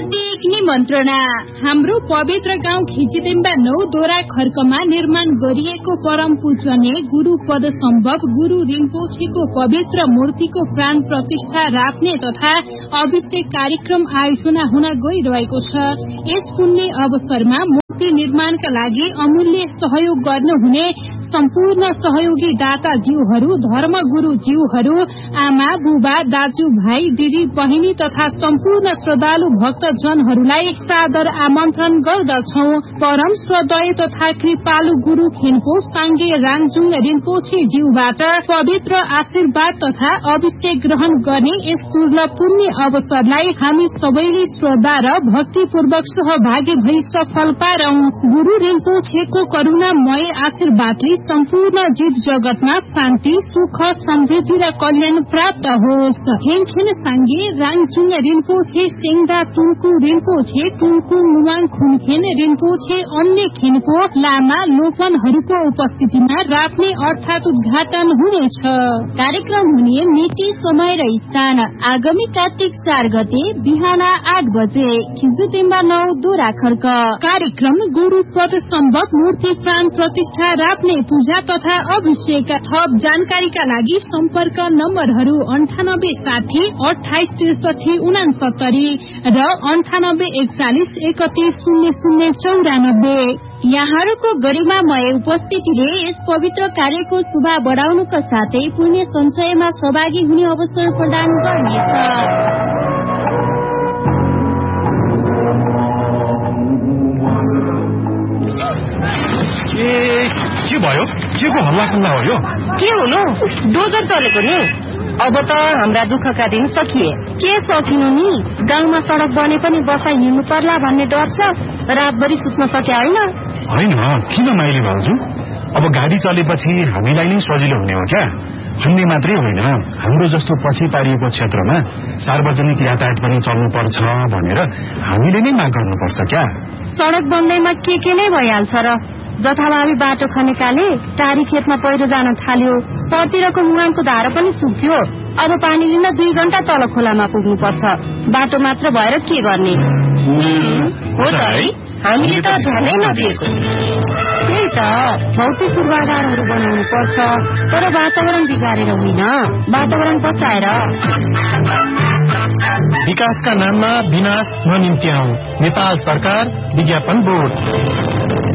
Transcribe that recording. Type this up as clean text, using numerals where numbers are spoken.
हार्दिक निमन्त्रणा। हाम्रो पवित्र गाउँ खिचिदिम्बा 9 दोरा खर्कमा निर्माण गरिएको परम पूजनीय गुरु पद सम्भव गुरु रिम्पोछेको पवित्र मूर्तिको प्राण प्रतिष्ठा राख्ने तथा अभिषेक कार्यक्रम आयोजना हुन गइरहेको छ। यस पुण्य अवसरमा मूर्ति निर्माणका लागि अमूल्य सहयोग गर्नुहुने सम्पूर्ण सहयोगी दाता जीवहरू, धर्मगुरु जीवहरू, आमा बुबा, दाजु भाइ, दिदी बहिनी तथा सम्पूर्ण श्रद्धालु भक्तजनहरूलाई सादर आमन्त्रण गर्दछौ। परम श्रद्धेय तथा कृपालु गुरु खेन्पो साङ्गे राङजुङ रिम्पोछे ज्यूबाट पवित्र आशीर्वाद तथा अभिषेक ग्रहण गर्ने यस दुर्लभ पुण्य अवसरलाई हामी सबैले श्रद्धा र भक्तिपूर्वक सहभागी भई सफल पारौं। गुरु रिम्पोछेको करुणामय आशीर्वादले सम्पूर्ण जीव जगतमा शान्ति, सुख, समृद्धि र कल्याण प्राप्त होस्। हेनछेन साङ्गे राङजुङ रिम्पोछे सेङ्दा टुङ्कु रिम्पोछे टुङ्कु मुवाङ खुनखेन रिम्पोछे अन्य खेनको लामा लोपनहरूको उपस्थितिमा राख्ने अर्थात उद्घाटन हुनेछ। कार्यक्रम हुने मिति, समय र स्थान आगामी कार्तिक 4 गते बिहान 8 बजे खिजुतिम्बा 9 दोरा खर्क। कार्यक्रम गुरु पद सम्भव मूर्ति प्राण प्रतिष्ठा राख्ने पूजा तथा अभिषेक। थप जानकारीका लागि सम्पर्क नम्बरहरू 9860 2863 69 र 9841 310094। यहाँहरूको गरिमामय उपस्थितिले यस पवित्र कार्यको शोभा बढाउनुका साथै पुण्य सञ्चयमा सहभागी हुने अवसर प्रदान गर्नेछ। के भयो? के को हल्ला खल्ला हो यो? के हुनु? डोजर चलेको नि। अब त हाम्रा दुःखका दिन सकिए। के सकिनु नि? गाउँमा सडक बने पनि बसाइ हिँड्नु पर्ला भन्ने डर छ। रातभरि सुत्न सके होइन? होइन, किन माइली भाउजू? अब गाडी चलेपछि हामीलाई नै सजिलो हुने हो क्या? सुन्ने मात्रै होइन, हाम्रो जस्तो पछि पारिएको क्षेत्रमा सार्वजनिक यातायात पनि चल्नु पर्छ भनेर हामीले नै माग गर्नुपर्छ क्या? सडक बन्दैमा के नै भइहाल्छ र? जथाभावी बाटो खनेकाले टारी खेतमा पहिरो जान थाल्यो। परतिरको मुहानको धारा पनि सुक्यो। अब पानी लिन 2 घण्टा तल खोलामा पुग्नु पर्छ। बाटो मात्र भएर के गर्ने? हो त है, हामीले त ध्यानै नदिएको। त्यही त, भौतिक पूर्वाधारहरू बनाउनु पर्छ, तर वातावरण बिगारेर होइन, वातावरण बचाएर। विकासका नाममा विनाश ननिम्त्याउँ। नेपाल सरकार विज्ञापन बोर्ड।